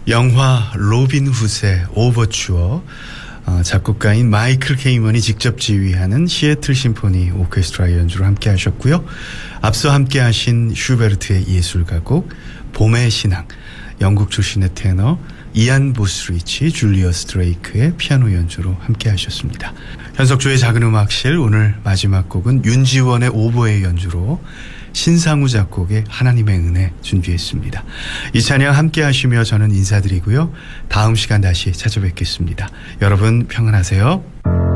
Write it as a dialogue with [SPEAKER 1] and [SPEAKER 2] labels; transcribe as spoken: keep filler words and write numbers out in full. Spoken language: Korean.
[SPEAKER 1] 영화 로빈 훗의 오버추어, 어, 작곡가인 마이클 케이먼이 직접 지휘하는 시애틀 심포니 오케스트라 연주로 함께 하셨고요. 앞서 함께 하신 슈베르트의 예술가곡 봄의 신앙, 영국 출신의 테너 이안 보스리치, 줄리어스 드레이크의 피아노 연주로 함께 하셨습니다. 현석조의 작은 음악실, 오늘 마지막 곡은 윤지원의 오보의 연주로 신상우 작곡의 하나님의 은혜 준비했습니다. 이 찬양 함께 하시며 저는 인사드리고요. 다음 시간 다시 찾아뵙겠습니다. 여러분 평안하세요.